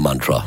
Mantra.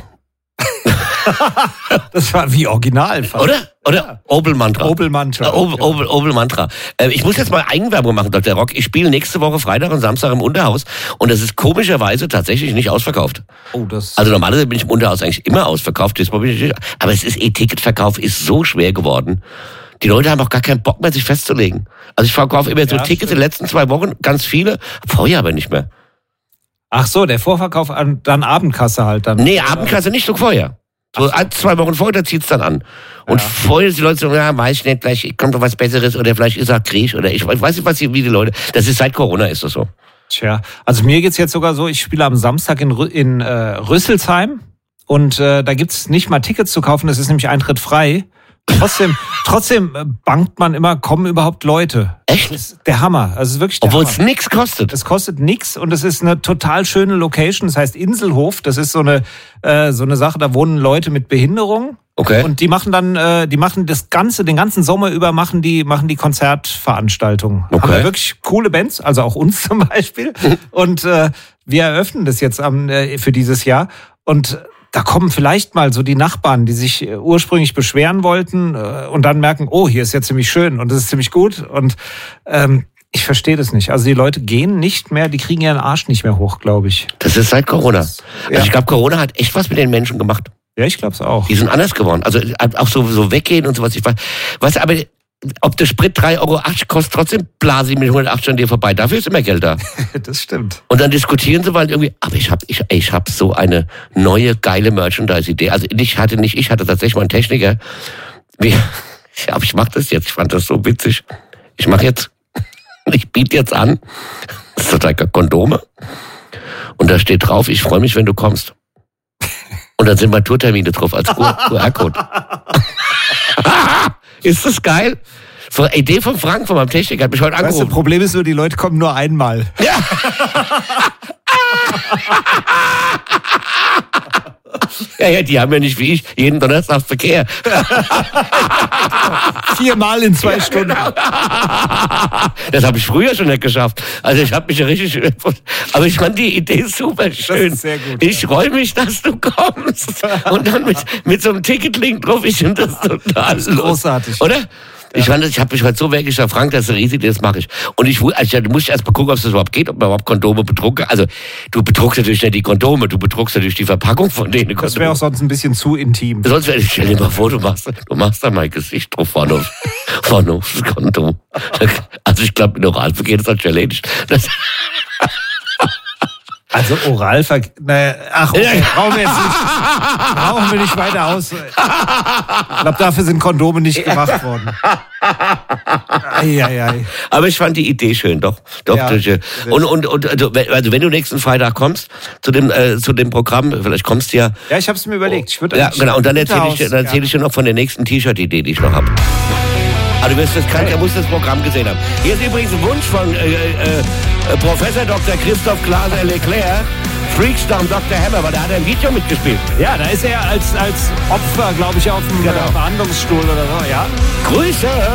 Das war wie original. Fast. Oder? Ja. Opel Mantra. Opel Mantra. Opel Mantra. Ich muss jetzt mal Eigenwerbung machen, Dr. Rock. Ich spiele nächste Woche Freitag und Samstag im Unterhaus und das ist komischerweise tatsächlich nicht ausverkauft. Also normalerweise bin ich im Unterhaus eigentlich immer ausverkauft. Aber es ist Ticketverkauf ist so schwer geworden. Die Leute haben auch gar keinen Bock mehr, sich festzulegen. Also ich verkaufe immer so Tickets in den letzten 2 Wochen, ganz viele, vorher aber nicht mehr. Ach so, der Vorverkauf dann Abendkasse halt dann. Nee, Abendkasse nicht, so vorher. So 2 Wochen vorher, da zieht's dann an. Und vorher die Leute so, ja, weiß ich nicht, vielleicht kommt noch was Besseres oder vielleicht ist er Krieg oder ich weiß nicht, wie die Leute, das ist seit Corona ist das so. Tja, also mir geht's jetzt sogar so, ich spiele am Samstag in Rüsselsheim und da gibt's nicht mal Tickets zu kaufen, das ist nämlich Eintritt frei. Trotzdem bangt man immer, kommen überhaupt Leute. Echt? Das ist der Hammer. Also es ist wirklich der Obwohl Hammer. es nichts kostet. Es kostet nichts und es ist eine total schöne Location. Das heißt Inselhof. Das ist so eine Sache, da wohnen Leute mit Behinderung. Okay. Und die machen dann, den ganzen Sommer über machen die Konzertveranstaltungen. Okay. Haben wirklich coole Bands, also auch uns zum Beispiel. Und wir eröffnen das jetzt für dieses Jahr. Und da kommen vielleicht mal so die Nachbarn, die sich ursprünglich beschweren wollten und dann merken, oh, hier ist ja ziemlich schön und das ist ziemlich gut. Und ich verstehe das nicht. Also die Leute gehen nicht mehr, die kriegen ihren Arsch nicht mehr hoch, glaube ich. Das ist seit Corona. Also ich glaube, Corona hat echt was mit den Menschen gemacht. Ja, ich glaube es auch. Die sind anders geworden. Also auch so weggehen und sowas. Ich weiß aber, ob der Sprit 3,80 Euro kostet, trotzdem blase ich mit 180 an dir vorbei. Dafür ist immer Geld da. Das stimmt. Und dann diskutieren sie weil irgendwie, aber ich hab so eine neue, geile Merchandise-Idee. Also ich hatte tatsächlich mal einen Techniker. Ich mach das jetzt, ich fand das so witzig. Ich biete jetzt an, das ist total Kondome. Und da steht drauf, ich freue mich, wenn du kommst. Und dann sind mal Tourtermine drauf als QR-Code. Ist das geil? Idee von Frank, von meinem Techniker, hat mich heute angerufen. Das Problem ist nur, die Leute kommen nur einmal. Ja. Ja, die haben ja nicht wie ich jeden Donnerstag Verkehr. 4-mal in 2 Stunden. Genau. Das habe ich früher schon nicht geschafft. Also ich habe mich ja richtig... Aber ich fand die Idee super schön. Das ist sehr gut. Ich freue mich, dass du kommst. Und dann mit so einem Ticketlink drauf. Ich finde das total das ist großartig. Oder? Ich habe mich heute so weggeschafft, Frank, das ist eine riesige Idee, das mache ich. Und du musst erst mal gucken, ob es das überhaupt geht, ob man überhaupt Kondome bedrucke. Also, du bedruckst natürlich nicht die Kondome, du bedruckst natürlich die Verpackung von denen. Das wäre auch sonst ein bisschen zu intim. Stell dir mal vor, du machst da mein Gesicht drauf vorne aufs Kondom. Also, ich glaube, mit Oralverkehr ist das schon erledigt. Also Oralverkehr, okay, brauchen wir nicht weiter aus. Ich glaube, dafür sind Kondome nicht gemacht worden. Ei. Aber ich fand die Idee schön, doch. Ja, und also wenn du nächsten Freitag kommst zu dem Programm, vielleicht kommst du ja. Ja, ich habe es mir überlegt. Genau. Und dann erzähle ich dir noch von der nächsten T-Shirt-Idee, die ich noch habe. Also du musst das Programm gesehen haben. Hier ist übrigens ein Wunsch von Professor Dr. Christoph Glaser-Leclerc, Freakstorm Dr. Hammer, weil da hat er ein Video mitgespielt. Ja, da ist er als Opfer, glaube ich, auf dem Verhandlungsstuhl oder so, ja. Grüße!